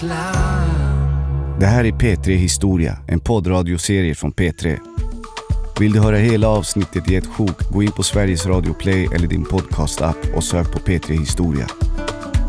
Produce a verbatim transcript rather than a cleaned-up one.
Det här är P tre Historia, en poddradioserie från P tre. Vill du höra hela avsnittet i ett sjok, gå in på Sveriges Radio Play eller din podcast-app och sök på P tre Historia.